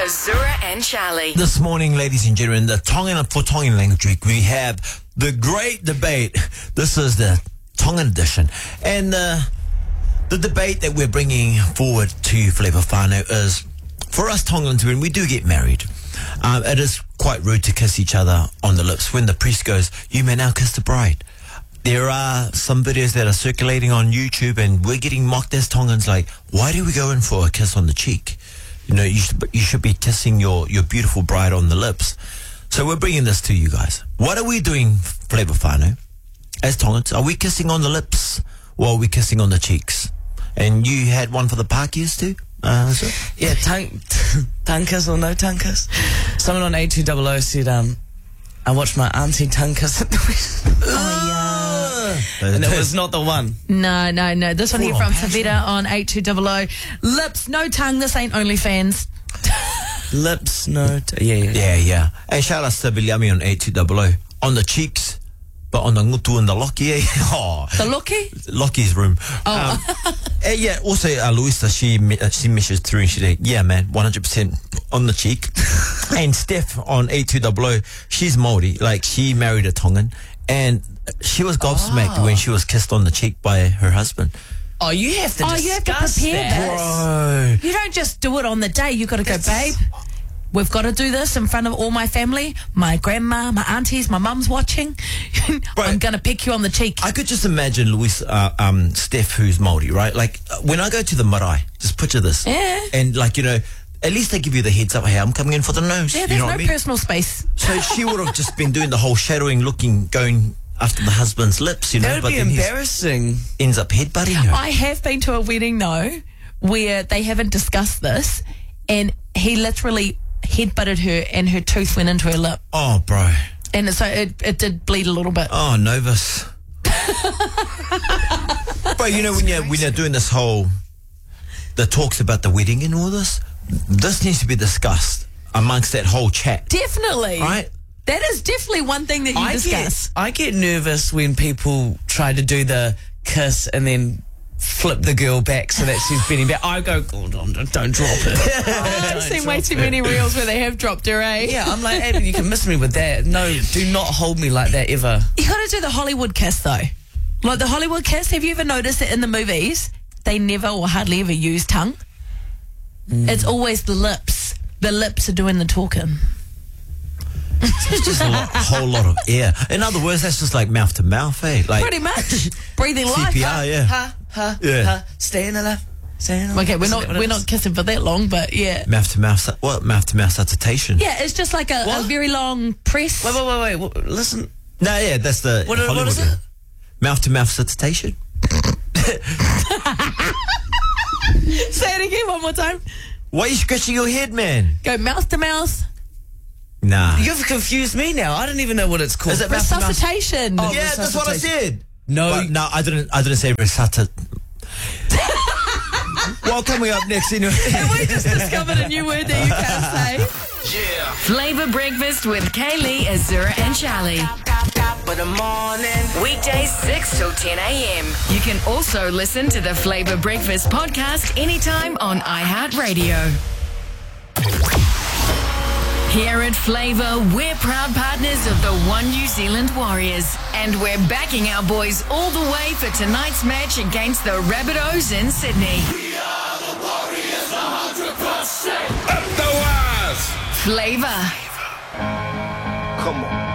Azura and Charlie. This morning, ladies and gentlemen, the Tongan for Tongan Language Week, we have the great debate. This is the Tongan edition. And the debate that we're bringing forward to Flavor Whānau is, for us Tongans, when we do get married, it is quite rude to kiss each other on the lips. When the priest goes, you may now kiss the bride. There are some videos that are circulating on YouTube, and we're getting mocked as Tongans, like, why do we go in for a kiss on the cheek? You know, you should be kissing your beautiful bride on the lips. So we're bringing this to you guys. What are we doing, Flavor Whānau, as Tongans? Are we kissing on the lips, or are we kissing on the cheeks? And you had one for the Pākehās too? Yeah, tongue kiss or no tongue kiss. Someone on 8200 said, I watched my auntie tongue kiss at the wedding. Oh, yeah. And it was not the one. No. This one here from Tavita on 8200. Lips, no tongue. This ain't OnlyFans. Lips, no Yeah. And shout out to Biliami on 8200. On the cheeks, but on the ngutu and the Loki, eh? Oh. The Loki? Loki's room. Oh. Yeah, also Luisa, she measures through and she said, yeah, man, 100% on the cheek. And Steph on 8200, she's Māori. Like, she married a Tongan, and she was gobsmacked when she was kissed on the cheek by her husband. Oh, you have to discuss you have to prepare that. Bro. You don't just do it on the day. You got to go, babe, we've got to do this in front of all my family, my grandma, my aunties, my mum's watching. I'm going to pick you on the cheek. I could just imagine Steph, who's Māori, right? Like, when I go to the marae, just picture this. Yeah. And, like, you know, at least they give you the heads up, hey, I'm coming in for the nose. Yeah, you there's know no what I mean? personal space. So she would have just been doing the whole shadowing, going after the husband's lips, you know. That would be embarrassing. Ends up headbutting her. I have been to a wedding, though, where they haven't discussed this, and he literally headbutted her and her tooth went into her lip. Oh, bro. And so it did bleed a little bit. Oh, Novus. Bro, you know, when you're doing this whole, the talks about the wedding and all this needs to be discussed amongst that whole chat. Definitely. Right? That is definitely one thing that you discuss. I get nervous when people try to do the kiss and then flip the girl back so that she's bending back. I go, oh, don't drop it. I've seen way too many reels where they have dropped her, eh? Yeah, I'm like, hey, you can miss me with that. No, do not hold me like that ever. You got to do the Hollywood kiss, though. Like the Hollywood kiss, have you ever noticed that in the movies, they never or hardly ever use tongue? It's always the lips. The lips are doing the talking. It's just a whole lot of air. In other words, that's just like mouth to mouth, eh? Like pretty much. Breathing life. CPR, yeah. Staying alive. Okay, we're not kissing for that long, but yeah. Mouth to mouth, what? Mouth to mouth resuscitation. Yeah, it's just like a very long press. Wait. Listen. No, yeah, that's the Hollywood. What is it? Mouth to mouth resuscitation. Say it again one more time. Why are you scratching your head, man? Go mouth to mouth. Nah. You've confused me now. I don't even know what it's called. Is it mouth to mouth? Resuscitation. Oh, yeah, that's what I said. No, I didn't say resuscitate. Well, coming up next, anyway. We just discovered a new word that you can't say. Yeah. Flavor Breakfast with Kaylee, Azura and Charlie. Weekdays 6 till 10 a.m. You can also listen to the Flavor Breakfast podcast anytime on iHeartRadio. Here at Flavor, we're proud partners of the One New Zealand Warriors, and we're backing our boys all the way for tonight's match against the Rabbitohs in Sydney. We are the Warriors, 100%. Up the wires. Flavor. Come on.